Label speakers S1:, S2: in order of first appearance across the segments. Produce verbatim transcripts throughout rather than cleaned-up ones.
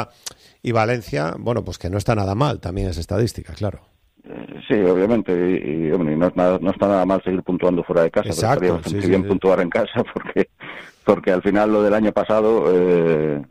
S1: y Valencia, bueno, pues que no está nada mal también esa estadística, claro.
S2: Sí, obviamente, y, y hombre, no, es nada, no está nada mal seguir puntuando fuera de casa.
S1: Exacto,
S2: pero estaría bastante
S1: sí,
S2: bien
S1: sí,
S2: puntuar en casa, porque porque al final lo del año pasado eh,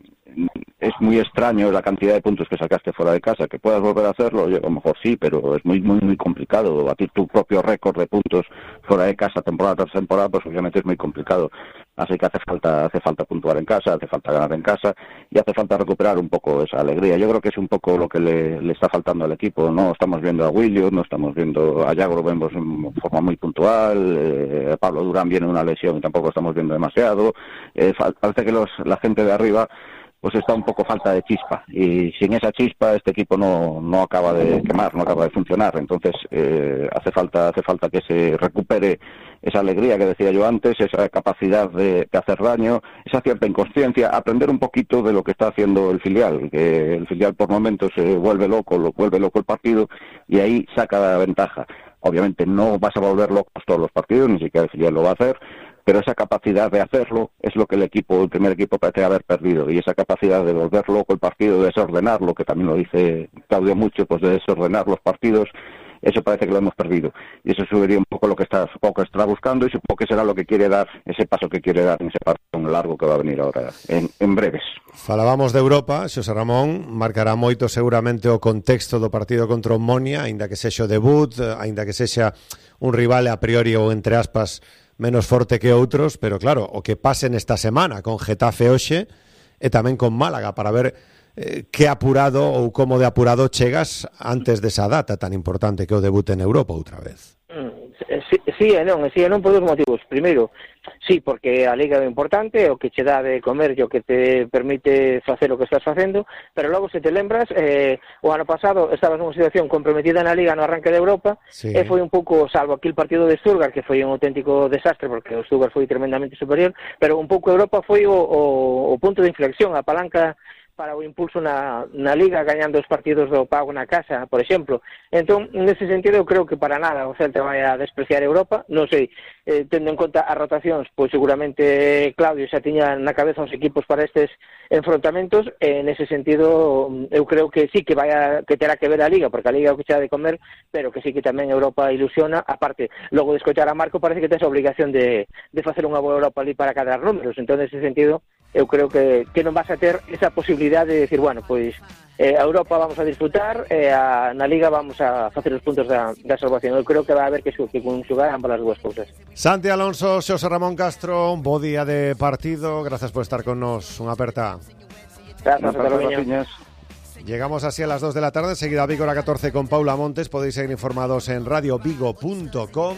S2: es muy extraño la cantidad de puntos que sacaste fuera de casa. Que puedas volver a hacerlo, yo, a lo mejor sí, pero es muy muy muy complicado. Batir tu propio récord de puntos fuera de casa temporada tras temporada, pues obviamente es muy complicado. Así que hace falta hace falta puntuar en casa, hace falta ganar en casa y hace falta recuperar un poco esa alegría. Yo creo que es un poco lo que le, le está faltando al equipo. No estamos viendo a Williams, no estamos viendo a Yago, lo vemos en forma muy puntual. Eh, Pablo Durán viene de una lesión y tampoco estamos viendo demasiado. Eh, parece que los, la gente de arriba pues está un poco falta de chispa, y sin esa chispa este equipo no no acaba de quemar, no acaba de funcionar. Entonces eh, hace falta hace falta que se recupere esa alegría que decía yo antes, esa capacidad de, de hacer daño, esa cierta inconsciencia, aprender un poquito de lo que está haciendo el filial, que el filial por momentos se vuelve loco, lo vuelve loco el partido y ahí saca la ventaja. Obviamente no vas a volver locos todos los partidos, ni siquiera el filial lo va a hacer, pero esa capacidad de hacerlo es lo que el equipo, el primer equipo parece haber perdido, y esa capacidad de volver loco el partido, de desordenarlo, que también lo dice Claudio mucho, pues de desordenar los partidos, eso parece que lo hemos perdido, y eso sería un poco lo que está, supongo que estará buscando, y supongo que será lo que quiere dar, ese paso que quiere dar en ese partido largo que va a venir ahora en, en breves.
S1: Falábamos de Europa, Xosé Ramón, marcará moito seguramente o contexto do partido contra o Monia, aínda que sexa o debut, aínda que sexa un rival a priori ou entre aspas menos forte que outros, pero claro, o que pase nesta semana con Getafe hoxe e tamén con Málaga para ver eh, que apurado ou como de apurado chegas antes desa data tan importante que o debut en Europa outra vez.
S3: Sí, sí e non, sí e non por dos motivos. Primeiro, sí, porque a Liga é importante, o que che dá de comer e o que te permite facer o que estás facendo, pero logo, se te lembras, eh, o ano pasado estabas nunha situación comprometida na Liga no arranque de Europa, sí. E foi un pouco, salvo aquel partido de Stuttgart, que foi un auténtico desastre, porque o Stuttgart foi tremendamente superior, pero un pouco Europa foi o, o, o punto de inflexión, a palanca para o impulso na, na Liga, gañando os partidos do pago na casa, por exemplo. Entón, nese sentido, eu creo que para nada o Celta vai a despreciar Europa, non sei, eh, tendo en conta as rotacións, pois seguramente Claudio xa tiña na cabeza os equipos para estes enfrontamentos, e nese sentido, eu creo que sí que vai a, que terá que ver a Liga, porque a Liga é o que xa de comer, pero que sí que tamén Europa ilusiona, aparte, logo de escoitar a Marco, parece que tes a obligación de, de facer unha boa Europa ali para cadrar números, entón, nese sentido, eu creo que, que non vas a ter esa posibilidad de decir, bueno, pois eh, a Europa vamos a disfrutar, e eh, a, na Liga vamos a facer os puntos da, da salvación. Eu creo que vai haber que, que conxugar ambas as dúas cousas.
S1: Santi Alonso, Xosé Ramón Castro, un bo día de partido, gracias por estar con nos, unha aperta.
S3: Gracias, gracias.
S1: Llegamos así a las dos de la tarde, seguida Vigo a catorce con Paula Montes, podéis seguir informados en radio vigo punto com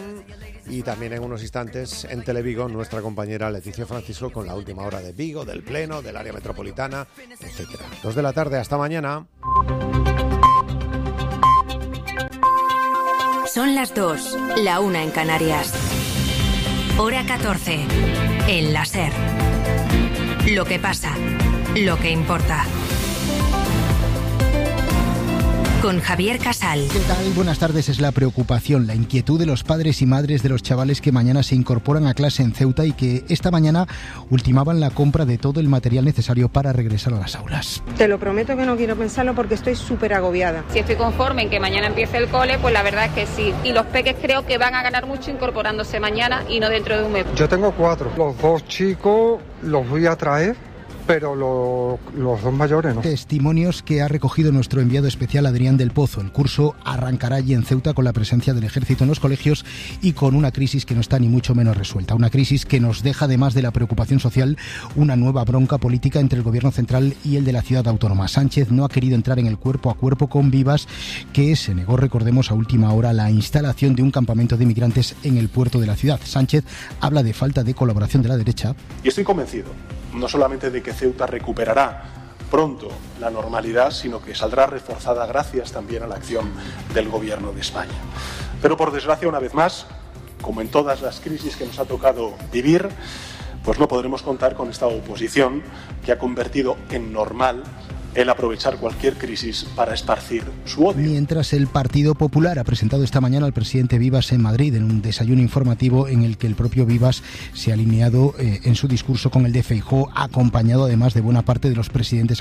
S1: y también en unos instantes en Televigo nuestra compañera Leticia Francisco con la última hora de Vigo, del Pleno, del área metropolitana, etcétera. dos de la tarde, hasta mañana.
S4: Son las dos, la una en Canarias. Hora catorce, en la SER. Lo que pasa, lo que importa. Con Javier Casal.
S5: ¿Qué tal? Buenas tardes. Es la preocupación, la inquietud de los padres y madres de los chavales que mañana se incorporan a clase en Ceuta y que esta mañana ultimaban la compra de todo el material necesario para regresar a las aulas.
S6: Te lo prometo que no quiero pensarlo porque estoy súper agobiada.
S7: Si estoy conforme en que mañana empiece el cole, pues la verdad es que sí. Y los peques creo que van a ganar mucho incorporándose mañana y no dentro de un mes.
S8: Yo tengo cuatro. Los dos chicos los voy a traer, pero lo, los dos mayores no.
S5: Testimonios que ha recogido nuestro enviado especial Adrián del Pozo. El curso arrancará allí en Ceuta con la presencia del ejército en los colegios y con una crisis que no está ni mucho menos resuelta. Una crisis que nos deja, además de la preocupación social, una nueva bronca política entre el gobierno central y el de la ciudad autónoma. Sánchez no ha querido entrar en el cuerpo a cuerpo con Vivas, que se negó, recordemos, a última hora la instalación de un campamento de migrantes en el puerto de la ciudad. Sánchez habla de falta de colaboración de la derecha.
S9: Y estoy convencido, no solamente de que Ceuta recuperará pronto la normalidad, sino que saldrá reforzada gracias también a la acción del Gobierno de España. Pero por desgracia, una vez más, como en todas las crisis que nos ha tocado vivir, pues no podremos contar con esta oposición que ha convertido en normal el aprovechar cualquier crisis para esparcir su odio.
S5: Mientras el Partido Popular ha presentado esta mañana al presidente Vivas en Madrid en un desayuno informativo en el que el propio Vivas se ha alineado eh, en su discurso con el de Feijóo, acompañado además de buena parte de los presidentes